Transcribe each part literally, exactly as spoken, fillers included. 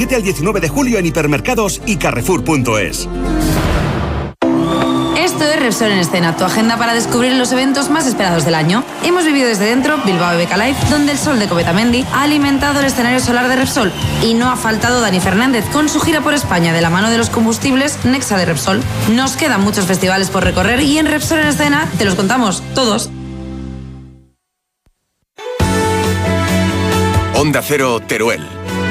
siete al diecinueve de julio en hipermercados y carrefour punto es. Esto es Repsol en Escena, tu agenda para descubrir los eventos más esperados del año. Hemos vivido desde dentro Bilbao Beca Live, donde el sol de Cometamendi ha alimentado el escenario solar de Repsol. Y no ha faltado Dani Fernández con su gira por España de la mano de los combustibles Nexa de Repsol. Nos quedan muchos festivales por recorrer y en Repsol en Escena te los contamos todos. Onda Cero, Teruel.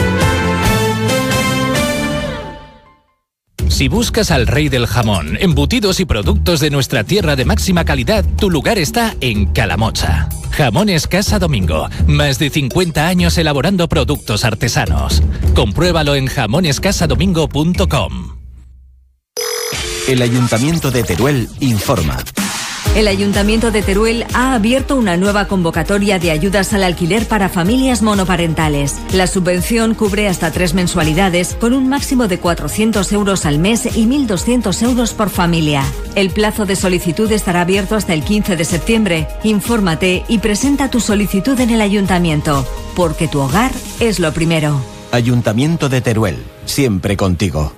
Si buscas al rey del jamón, embutidos y productos de nuestra tierra de máxima calidad, tu lugar está en Calamocha. Jamones Casa Domingo, más de cincuenta años elaborando productos artesanos. Compruébalo en jamones casa domingo punto com. El Ayuntamiento de Teruel informa. El Ayuntamiento de Teruel ha abierto una nueva convocatoria de ayudas al alquiler para familias monoparentales. La subvención cubre hasta tres mensualidades con un máximo de cuatrocientos euros al mes y mil doscientos euros por familia. El plazo de solicitud estará abierto hasta el quince de septiembre. Infórmate y presenta tu solicitud en el Ayuntamiento, porque tu hogar es lo primero. Ayuntamiento de Teruel, siempre contigo.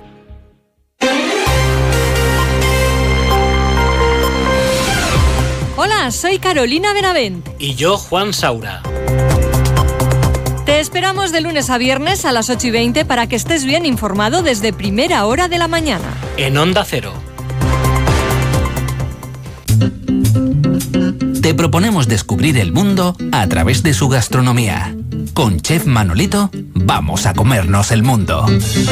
Hola, soy Carolina Benavent. Y yo, Juan Saura. Te esperamos de lunes a viernes a las ocho y veinte para que estés bien informado desde primera hora de la mañana. En Onda Cero. Te proponemos descubrir el mundo a través de su gastronomía. Con Chef Manolito, vamos a comernos el mundo.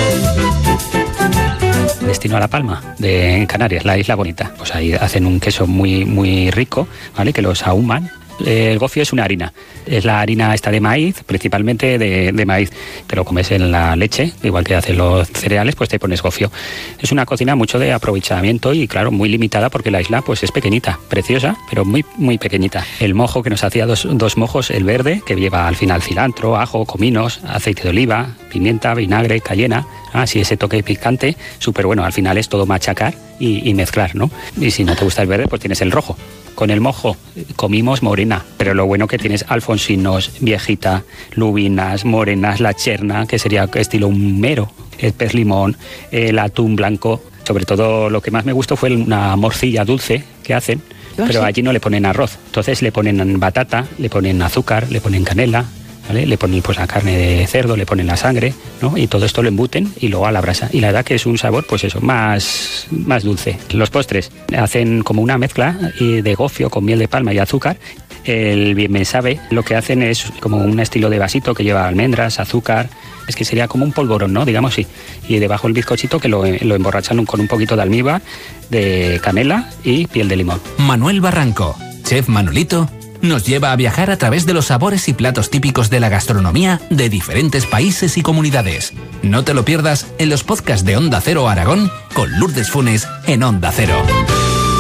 Destino a La Palma, de en Canarias, la isla bonita. Pues ahí hacen un queso muy, muy rico, ¿vale? Que los ahuman. El gofio es una harina. Es la harina esta de maíz, principalmente de, de maíz. Te lo comes en la leche, igual que hacen los cereales, pues te pones gofio. Es una cocina mucho de aprovechamiento y, claro, muy limitada porque la isla pues es pequeñita, preciosa, pero muy, muy pequeñita. El mojo que nos hacía dos, dos mojos, el verde, que lleva al final cilantro, ajo, cominos, aceite de oliva, pimienta, vinagre, cayena. Así ese toque picante, súper bueno. Al final es todo machacar y, y mezclar, ¿no? Y si no te gusta el verde, pues tienes el rojo. Con el mojo comimos morena, pero lo bueno que tienes alfonsinos, viejita, lubinas, morenas, la cherna, que sería estilo un mero, el pez limón, el atún blanco. Sobre todo lo que más me gustó fue una morcilla dulce que hacen, pero allí no le ponen arroz. Entonces le ponen batata, le ponen azúcar, le ponen canela, ¿vale? Le ponen pues la carne de cerdo, le ponen la sangre, ¿no? Y todo esto lo embuten y luego a la brasa. Y la verdad que es un sabor, pues eso, más, más dulce. Los postres hacen como una mezcla de gofio con miel de palma y azúcar. El bien me sabe, lo que hacen es como un estilo de vasito que lleva almendras, azúcar. Es que sería como un polvorón, ¿no? Digamos sí. Y debajo el bizcochito que lo, lo emborrachan con un poquito de almíbar, de canela y piel de limón. Manuel Barranco, Chef Manolito, nos lleva a viajar a través de los sabores y platos típicos de la gastronomía de diferentes países y comunidades. No te lo pierdas en los podcasts de Onda Cero Aragón con Lourdes Funes en Onda Cero.